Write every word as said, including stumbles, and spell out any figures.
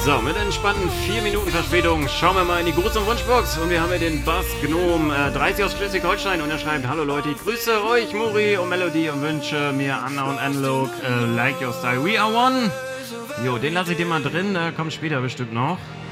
So, mit entspannten vier Minuten Verspätung schauen wir mal in die Gruß- und Wunschbox. Und wir haben hier den Bass Gnome äh, dreißig aus Schleswig-Holstein und er schreibt: Hallo Leute, ich grüße euch, Muri und Melody, und wünsche mir Anna und Analog, äh, like your style, we are one. Jo, den lasse ich dir mal drin, der kommt später bestimmt noch.